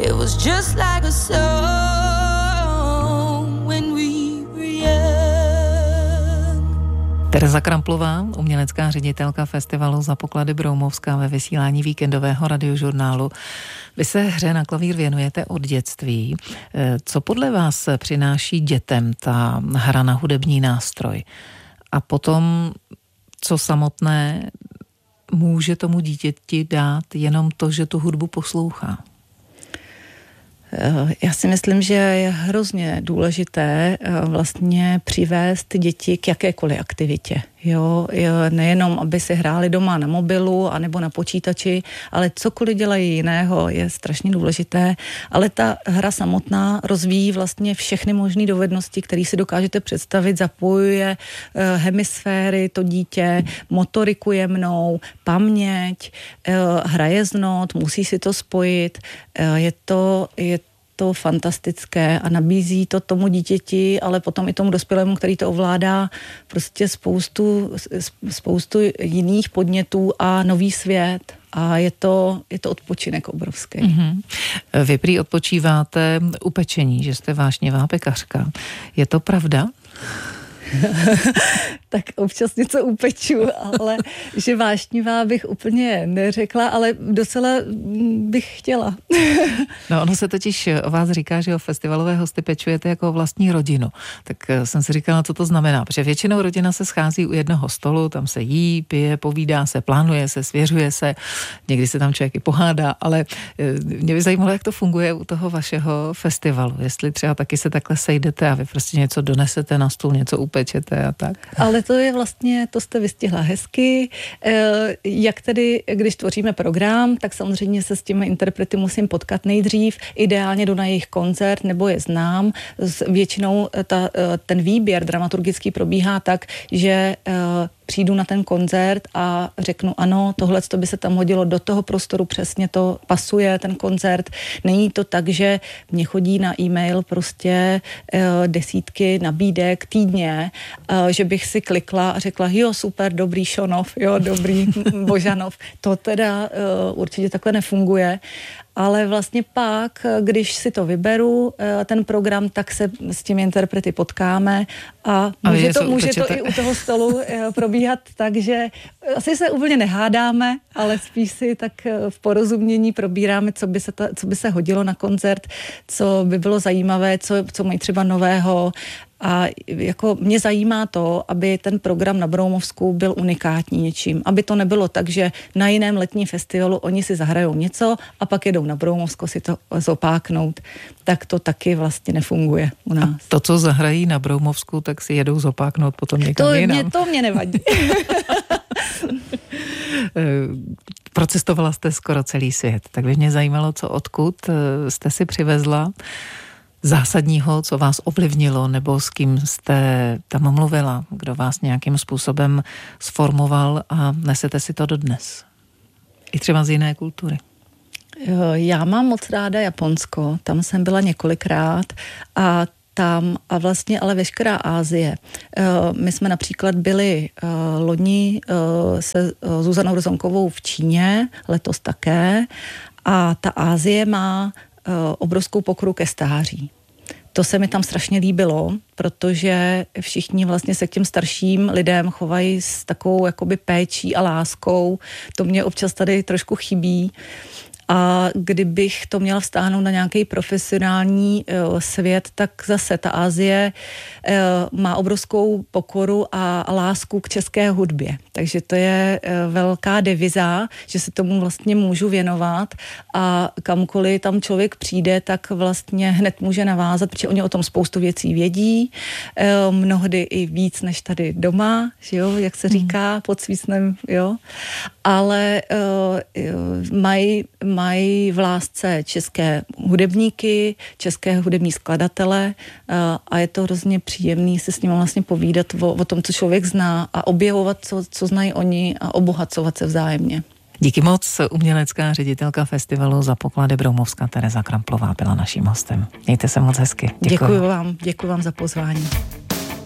It was just like a song when we were young. Tereza Kramplová, umělecká ředitelka festivalu Za poklady Broumovská ve vysílání víkendového radiožurnálu. Vy se hře na klavír věnujete od dětství. Co podle vás přináší dětem ta hra na hudební nástroj? A potom, co samotné může tomu dítěti dát jenom to, že tu hudbu poslouchá? Já si myslím, že je hrozně důležité vlastně přivést děti k jakékoliv aktivitě. Jo, nejenom, aby si hráli doma na mobilu anebo na počítači, ale cokoliv dělají jiného je strašně důležité, ale ta hra samotná rozvíjí vlastně všechny možné dovednosti, které si dokážete představit, zapojuje hemisféry, to dítě, motoriku jemnou, paměť, hraje z not, musí si to spojit, je to fantastické a nabízí to tomu dítěti, ale potom i tomu dospělému, který to ovládá, prostě spoustu jiných podnětů a nový svět. A je to odpočinek obrovský. Mm-hmm. Vy prý odpočíváte u pečení, že jste vášnivá pekařka. Je to pravda? Tak občas něco upeču, ale že vášnivá bych úplně neřekla, ale docela bych chtěla. No ono se totiž o vás říká, že o festivalové hosty pečujete jako vlastní rodinu. Tak jsem si říkala, co to znamená, protože většinou rodina se schází u jednoho stolu, tam se jí, pije, povídá se, plánuje se, svěřuje se, někdy se tam člověk i pohádá, ale mě by zajímalo, jak to funguje u toho vašeho festivalu, jestli třeba taky se takhle sejdete a vy prostě něco donesete na stůl, něco upečete a tak. Ale to je vlastně, to jste vystihla hezky. Jak tedy, když tvoříme program, tak samozřejmě se s těmi interprety musím potkat nejdřív. Ideálně jdu na jejich koncert, nebo je znám. Většinou ten výběr dramaturgický probíhá tak, že přijdu na ten koncert a řeknu ano, tohle by se tam hodilo do toho prostoru, přesně to pasuje, ten koncert. Není to tak, že mě chodí na e-mail prostě desítky nabídek týdně, že bych si klikla a řekla, jo, super, dobrý Šonov, jo, dobrý Božanov. To teda určitě takhle nefunguje. Ale vlastně pak, když si to vyberu, ten program, tak se s těmi interprety potkáme a může to i u toho stolu probíhat tak, že asi se úplně nehádáme, ale spíš si tak v porozumění probíráme, co by se hodilo na koncert, co by bylo zajímavé, co mají třeba nového. A jako mě zajímá to, aby ten program na Broumovsku byl unikátní něčím. Aby to nebylo tak, že na jiném letním festivalu oni si zahrajou něco a pak jedou na Broumovsko si to zopáknout. Tak to taky vlastně nefunguje u nás. A to, co zahrají na Broumovsku, tak si jedou zopáknout potom někam jinam. To mě nevadí. Procestovala jste skoro celý svět, tak by mě zajímalo, co odkud jste si přivezla zásadního, co vás ovlivnilo, nebo s kým jste tam mluvila, kdo vás nějakým způsobem sformoval a nesete si to dodnes. I třeba z jiné kultury. Já mám moc ráda Japonsko, tam jsem byla několikrát a vlastně ale veškerá Asie. My jsme například byli loni se Zuzanou Rozonkovou v Číně, letos také, a ta Asie má obrovskou pokoru ke stáří. To se mi tam strašně líbilo, protože všichni vlastně se k těm starším lidem chovají s takovou jakoby péčí a láskou. To mě občas tady trošku chybí. A kdybych to měla vztáhnout na nějaký profesionální svět, tak zase ta Asie má obrovskou pokoru a lásku k české hudbě. Takže to je velká deviza, že se tomu vlastně můžu věnovat a kamkoliv tam člověk přijde, tak vlastně hned může navázat, protože oni o tom spoustu věcí vědí, mnohdy i víc než tady doma, že jo, jak se říká, pod svícnem, jo. Ale mají v lásce české hudebníky, české hudební skladatele a je to hrozně příjemný se s nimi vlastně povídat o tom, co člověk zná a objevovat, co znají oni a obohacovat se vzájemně. Díky moc, umělecká ředitelka festivalu Za poklady Broumovská Tereza Kramplová byla naším hostem. Mějte se moc hezky. Děkuji vám za pozvání.